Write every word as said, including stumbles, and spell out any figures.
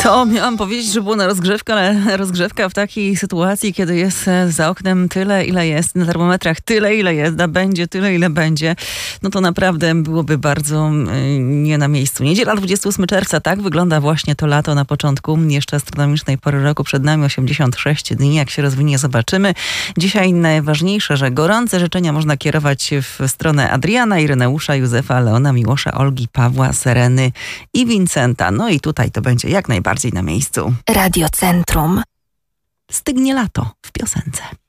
To miałam powiedzieć, że była na rozgrzewkę, ale rozgrzewka w takiej sytuacji, kiedy jest za oknem tyle, ile jest, na termometrach tyle, ile jest, a będzie tyle, ile będzie, no to naprawdę byłoby bardzo y, nie na miejscu. Niedziela dwudziestego ósmego czerwca, tak wygląda właśnie to lato na początku jeszcze astronomicznej pory roku. Przed nami osiemdziesiąt sześć dni, jak się rozwinie, zobaczymy. Dzisiaj najważniejsze, że gorące życzenia można kierować w stronę Adriana, Ireneusza, Józefa, Leona, Miłosza, Olgi, Pawła, Sereny i Wincenta. No i tutaj to będzie jak najbardziej na miejscu. Radio Centrum. Stygnie lato w piosence.